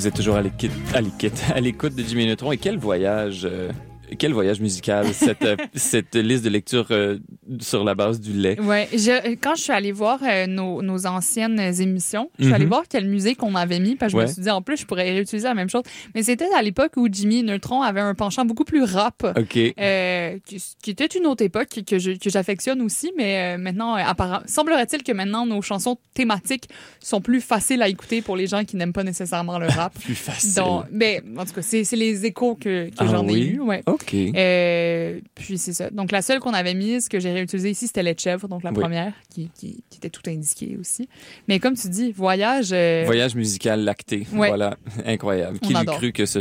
Vous êtes toujours à l'écoute de Jimmy Neutron. Et quel voyage musical, cette liste de lecture sur la base du lait. Ouais, quand je suis allée voir nos anciennes émissions, je suis allée voir quelle musique on avait mis, parce que je me suis dit, en plus, je pourrais réutiliser la même chose. Mais c'était à l'époque où Jimmy Neutron avait un penchant beaucoup plus rap, qui était une autre époque que j'affectionne aussi, mais maintenant, semblerait-il que maintenant, nos chansons thématiques sont plus faciles à écouter pour les gens qui n'aiment pas nécessairement le rap. Plus facile. Donc, en tout cas, c'est les échos que j'en ai eus. Ouais. OK. Puis c'est ça. Donc la seule qu'on avait mise, que j'ai réutilisée ici, c'était Lait de chèvre, donc la première, qui était tout indiquée aussi. Mais comme tu dis, voyage musical lacté. Ouais. Voilà, incroyable. Qui l'eût cru que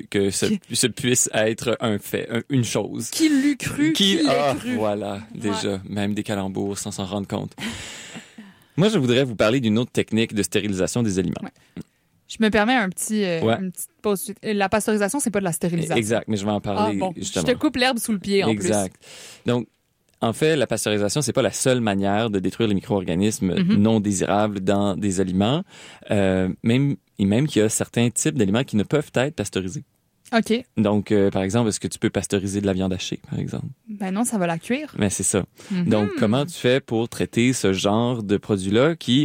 ce puisse être un fait, une chose. Qui l'eût cru? Qui l'ait cru? Voilà, déjà, même des calembours sans s'en rendre compte. Moi, je voudrais vous parler d'une autre technique de stérilisation des aliments. Ouais. Je me permets une petite pause. La pasteurisation, c'est pas de la stérilisation. Exact, mais je vais en parler justement. Je te coupe l'herbe sous le pied, en plus. Exact. Donc, en fait, la pasteurisation, c'est pas la seule manière de détruire les micro-organismes non désirables dans des aliments. Même qu'il y a certains types d'aliments qui ne peuvent être pasteurisés. OK. Donc, par exemple, est-ce que tu peux pasteuriser de la viande hachée, par exemple? Ben non, ça va la cuire. Mais c'est ça. Donc, comment tu fais pour traiter ce genre de produits-là qui,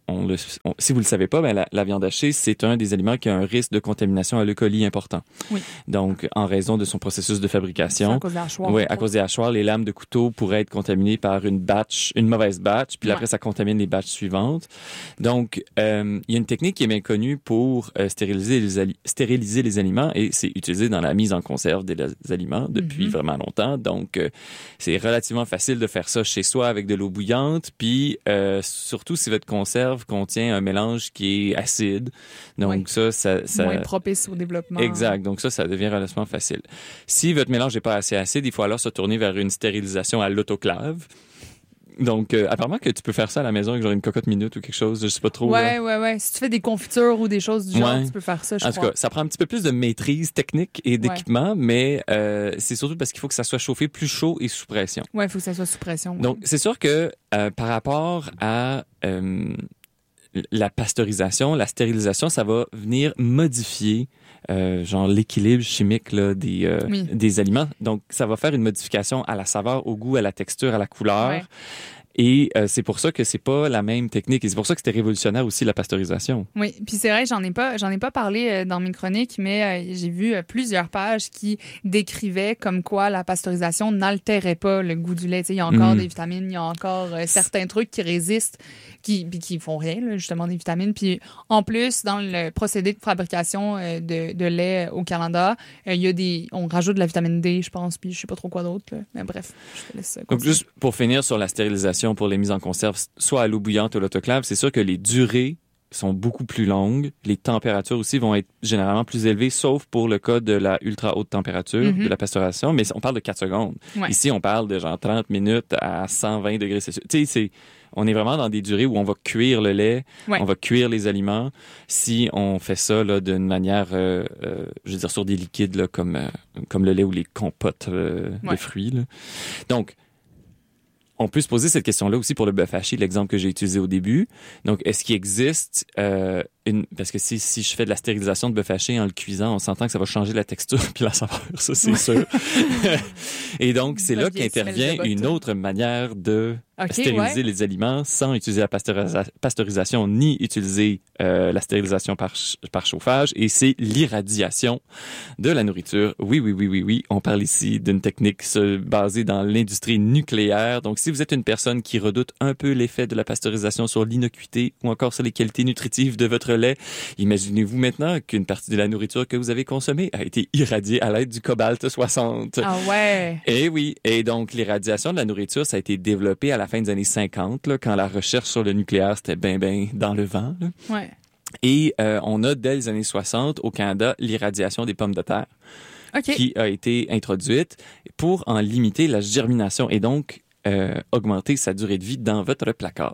si vous le savez pas, ben la viande hachée, c'est un des aliments qui a un risque de contamination à l'E. coli important. Oui. Donc, en raison de son processus de fabrication. À cause des hachoirs. Oui, à cause des hachoirs, les lames de couteau pourraient être contaminées par une mauvaise batch, puis après, ça contamine les batches suivantes. Donc, il y a une technique qui est bien connue pour stériliser les aliments, et c'est utilisé dans la mise en conserve des aliments depuis vraiment longtemps. Donc, c'est relativement facile de faire ça chez soi avec de l'eau bouillante, puis surtout si votre conserve contient un mélange qui est acide. Donc, ça... Moins propice au développement. Exact. Donc, ça devient relativement facile. Si votre mélange n'est pas assez acide, il faut alors se tourner vers une stérilisation à l'autoclave. Donc, apparemment que tu peux faire ça à la maison avec genre une cocotte minute ou quelque chose, je sais pas trop. Ouais. Si tu fais des confitures ou des choses du genre, tu peux faire ça, je crois. En tout cas, ça prend un petit peu plus de maîtrise technique et d'équipement, mais c'est surtout parce qu'il faut que ça soit chauffé plus chaud et sous pression. Ouais, il faut que ça soit sous pression. Ouais. Donc, c'est sûr que par rapport à la pasteurisation, la stérilisation, ça va venir modifier l'équilibre chimique là, des aliments. Donc, ça va faire une modification à la saveur, au goût, à la texture, à la couleur. Ouais. Et c'est pour ça que c'est pas la même technique. Et c'est pour ça que c'était révolutionnaire aussi, la pasteurisation. Oui, puis c'est vrai, j'en ai pas parlé dans mes chroniques, mais j'ai vu plusieurs pages qui décrivaient comme quoi la pasteurisation n'altérait pas le goût du lait. T'sais, il y a encore des vitamines, il y a encore certains trucs qui résistent, qui font rien, là, justement, des vitamines. Puis en plus, dans le procédé de fabrication de lait au Canada, on rajoute de la vitamine D, je pense, puis je sais pas trop quoi d'autre. Là. Mais bref, je te laisse continuer. Donc, juste pour finir sur la stérilisation pour les mises en conserve, soit à l'eau bouillante ou à l'autoclave, c'est sûr que les durées sont beaucoup plus longues. Les températures aussi vont être généralement plus élevées, sauf pour le cas de la ultra haute température, de la pasteurisation. Mais on parle de 4 secondes. Ouais. Ici, on parle de genre 30 minutes à 120 degrés Celsius. Tu sais, on est vraiment dans des durées où on va cuire le lait, on va cuire les aliments. Si on fait ça là, d'une manière, je veux dire, sur des liquides là, comme le lait ou les compotes de fruits. Là. Donc, on peut se poser cette question-là aussi pour le bœuf haché, l'exemple que j'ai utilisé au début. Donc, est-ce qu'il existe parce que si je fais de la stérilisation de bœuf haché en le cuisant, on s'entend que ça va changer la texture puis la saveur, ça c'est sûr. Et donc, c'est là qu'intervient une autre manière de stériliser les aliments sans utiliser la pasteurisation ni utiliser la stérilisation par chauffage, et c'est l'irradiation de la nourriture. Oui. On parle ici d'une technique basée dans l'industrie nucléaire. Donc, si vous êtes une personne qui redoute un peu l'effet de la pasteurisation sur l'innocuité ou encore sur les qualités nutritives de votre lait, imaginez-vous maintenant qu'une partie de la nourriture que vous avez consommée a été irradiée à l'aide du cobalt 60. Ah ouais! Et oui. Et donc, l'irradiation de la nourriture, ça a été développé à la fin des années 50, là, quand la recherche sur le nucléaire, c'était ben dans le vent. Là. Ouais. Et on a, dès les années 60, au Canada, l'irradiation des pommes de terre. Qui a été introduite pour en limiter la germination et donc augmenter sa durée de vie dans votre placard.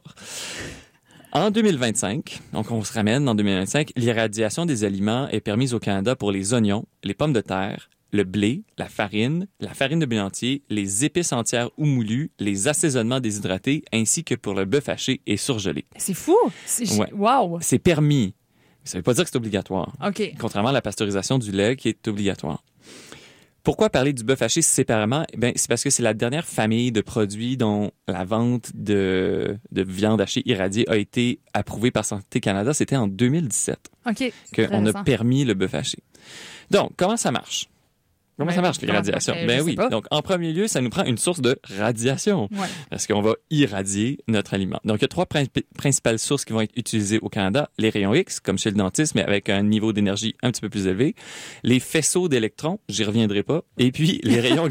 En 2025, donc on se ramène en 2025, l'irradiation des aliments est permise au Canada pour les oignons, les pommes de terre, le blé, la farine de blé entier, les épices entières ou moulues, les assaisonnements déshydratés, ainsi que pour le bœuf haché et surgelé. C'est fou! Wow! C'est permis. Ça ne veut pas dire que c'est obligatoire. OK. Contrairement à la pasteurisation du lait qui est obligatoire. Pourquoi parler du bœuf haché séparément? C'est parce que c'est la dernière famille de produits dont la vente de viande hachée irradiée a été approuvée par Santé Canada. C'était en 2017 qu'on a permis le bœuf haché. Donc, comment ça marche? Comment ça marche, les radiations? Oui. Donc, en premier lieu, ça nous prend une source de radiation. Ouais. Parce qu'on va irradier notre aliment. Donc, il y a 3 principales sources qui vont être utilisées au Canada. Les rayons X, comme chez le dentiste, mais avec un niveau d'énergie un petit peu plus élevé. Les faisceaux d'électrons, j'y reviendrai pas. Et puis, les rayons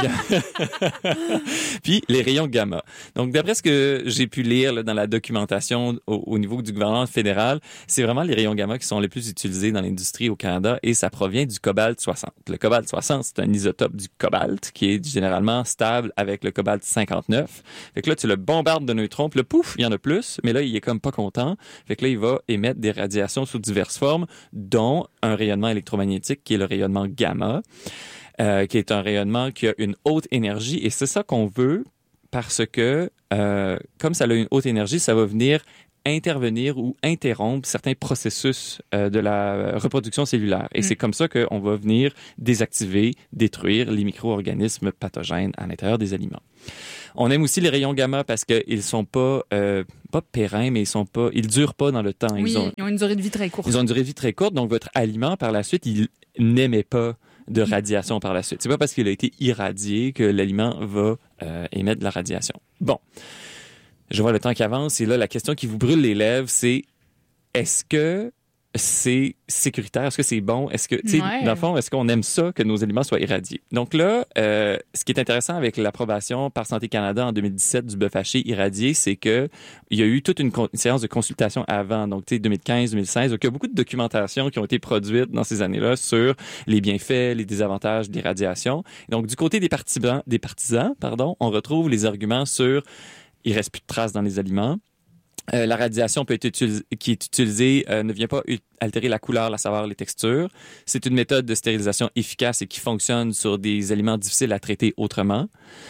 gamma. Donc, d'après ce que j'ai pu lire là, dans la documentation au niveau du gouvernement fédéral, c'est vraiment les rayons gamma qui sont les plus utilisés dans l'industrie au Canada et ça provient du cobalt-60. Le cobalt-60, c'est un isotope du cobalt qui est généralement stable avec le cobalt-59. Fait que là, tu le bombardes de neutrons, puis là, pouf, il y en a plus, mais là, il est comme pas content. Fait que là, il va émettre des radiations sous diverses formes, dont un rayonnement électromagnétique qui est le rayonnement gamma, qui est un rayonnement qui a une haute énergie, et c'est ça qu'on veut parce que, comme ça a une haute énergie, ça va venir intervenir ou interrompre certains processus de la reproduction cellulaire. Et c'est comme ça qu'on va venir désactiver, détruire les micro-organismes pathogènes à l'intérieur des aliments. On aime aussi les rayons gamma parce qu'ils sont pas pérennes, mais ils durent pas dans le temps. Oui, ils ont une durée de vie très courte. Ils ont une durée de vie très courte, donc votre aliment, par la suite, il n'émet pas de radiation par la suite. C'est pas parce qu'il a été irradié que l'aliment va émettre de la radiation. Bon. Je vois le temps qui avance et là, la question qui vous brûle les lèvres, c'est est-ce que c'est sécuritaire? Est-ce que c'est bon? Est-ce que, dans le fond, est-ce qu'on aime ça que nos aliments soient irradiés? Donc là, ce qui est intéressant avec l'approbation par Santé Canada en 2017 du bœuf haché irradié, c'est que il y a eu toute une séance de consultation avant, donc 2015, 2016. Donc il y a beaucoup de documentation qui ont été produites dans ces années-là sur les bienfaits, les désavantages des radiations. Donc du côté des partisans, on retrouve les arguments sur il reste plus de traces dans les aliments. La radiation qui est utilisée ne vient pas altérer la couleur, la saveur, les textures. C'est une méthode de stérilisation efficace et qui fonctionne sur des aliments difficiles à traiter autrement.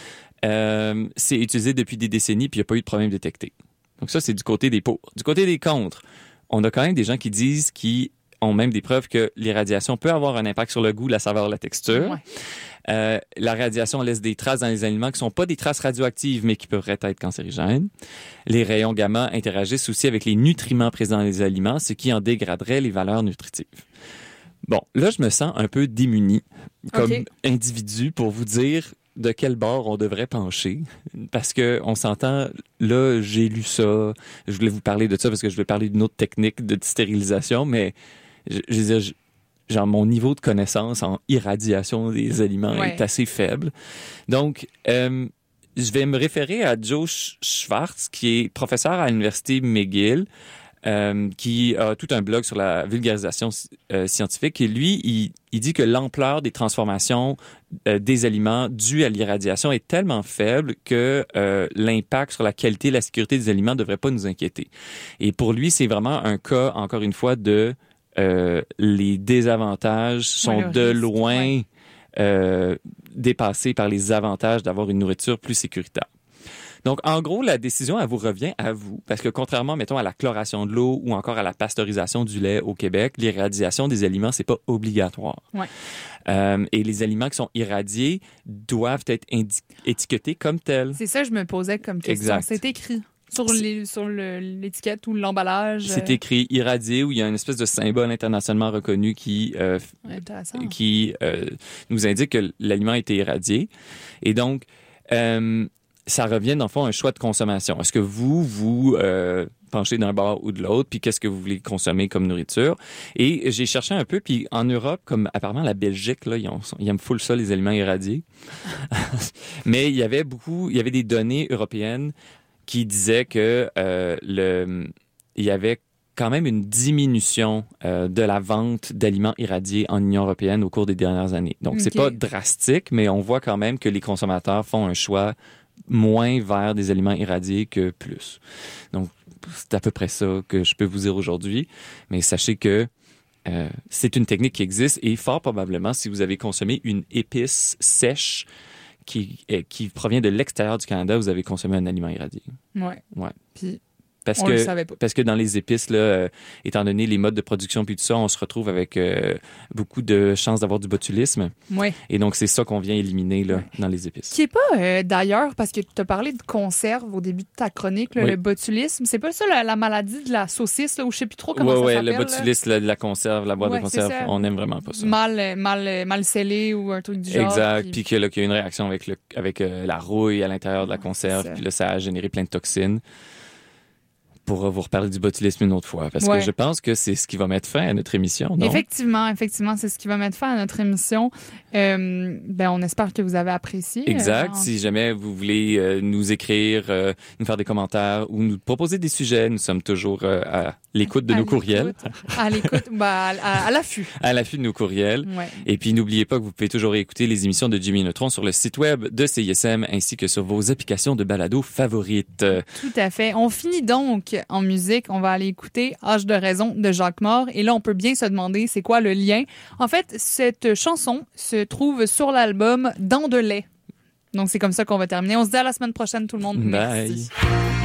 C'est utilisé depuis des décennies puis il n'y a pas eu de problème détecté. Donc ça, c'est du côté des pour. Du côté des contre, on a quand même des gens qui ont même des preuves que l'irradiation peut avoir un impact sur le goût, la saveur, la texture. Ouais. La radiation laisse des traces dans les aliments qui sont pas des traces radioactives, mais qui peuvent être cancérigènes. Les rayons gamma interagissent aussi avec les nutriments présents dans les aliments, ce qui en dégraderait les valeurs nutritives. Bon, là, je me sens un peu démuni comme individu pour vous dire de quel bord on devrait pencher. Parce que on s'entend, là, j'ai lu ça, je voulais vous parler de ça parce que je voulais parler d'une autre technique de stérilisation, mais genre, mon niveau de connaissance en irradiation des aliments est assez faible. Donc, je vais me référer à Joe Schwartz, qui est professeur à l'Université McGill, qui a tout un blog sur la vulgarisation scientifique. Et lui, il dit que l'ampleur des transformations des aliments dues à l'irradiation est tellement faible que l'impact sur la qualité et la sécurité des aliments ne devrait pas nous inquiéter. Et pour lui, c'est vraiment un cas, encore une fois, de les désavantages sont de loin dépassés par les avantages d'avoir une nourriture plus sécuritaire. Donc, en gros, la décision, elle vous revient à vous, parce que contrairement, mettons, à la chloration de l'eau ou encore à la pasteurisation du lait au Québec, l'irradiation des aliments, c'est pas obligatoire. Ouais. Et les aliments qui sont irradiés doivent être étiquetés comme tels. C'est ça, je me posais comme question. Exact. C'est écrit. Sur l'étiquette ou l'emballage. C'est écrit irradié, où il y a une espèce de symbole internationalement reconnu qui nous indique que l'aliment a été irradié. Et donc, ça revient dans le fond à un choix de consommation. Est-ce que vous penchez d'un bord ou de l'autre, puis qu'est-ce que vous voulez consommer comme nourriture? Et j'ai cherché un peu, puis en Europe, comme apparemment la Belgique, là, ils aiment full ça, les aliments irradiés. Mais il y avait des données européennes qui disait que il y avait quand même une diminution de la vente d'aliments irradiés en Union européenne au cours des dernières années. Donc, c'est pas drastique, mais on voit quand même que les consommateurs font un choix moins vers des aliments irradiés que plus. Donc, c'est à peu près ça que je peux vous dire aujourd'hui. Mais sachez que c'est une technique qui existe et fort probablement, si vous avez consommé une épice sèche qui provient de l'extérieur du Canada, vous avez consommé un aliment irradié. Ouais. Puis On le savait pas. Parce que dans les épices, là, étant donné les modes de production puis tout ça, on se retrouve avec beaucoup de chances d'avoir du botulisme. Oui. Et donc, c'est ça qu'on vient éliminer là, dans les épices. Qui est pas, d'ailleurs, parce que tu as parlé de conserve au début de ta chronique, là, le botulisme. C'est pas ça la maladie de la saucisse, là, ou je sais plus trop comment ça s'appelle? Le botulisme, la conserve, la boîte de conserve, on n'aime vraiment pas ça. Mal scellé ou un truc du genre. Exact. Puis qu'il y a une réaction avec la rouille à l'intérieur de la conserve. Puis là, ça a généré plein de toxines. Pour vous reparler du botulisme une autre fois, parce que je pense que c'est ce qui va mettre fin à notre émission, non? Effectivement, c'est ce qui va mettre fin à notre émission. On espère que vous avez apprécié. Exact. Si jamais vous voulez nous écrire, nous faire des commentaires ou nous proposer des sujets, nous sommes toujours à l'écoute de nos courriels. À l'écoute, à l'affût. À l'affût de nos courriels. Ouais. Et puis, n'oubliez pas que vous pouvez toujours écouter les émissions de Jimmy Neutron sur le site web de CISM ainsi que sur vos applications de balado favorites. Tout à fait. On finit donc en musique. On va aller écouter Âge de raison de Jacques Mort. Et là, on peut bien se demander c'est quoi le lien. En fait, cette chanson se trouve sur l'album Dans de lait. Donc, c'est comme ça qu'on va terminer. On se dit à la semaine prochaine, tout le monde. Bye. Merci.